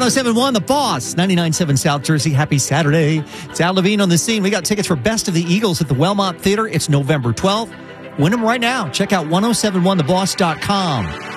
1071 The Boss, 99.7 South Jersey. Happy Saturday. It's Al Levine on the scene. We got tickets for Best of the Eagles at the Wellmont Theater. It's November 12th. Win them right now. Check out 1071theboss.com.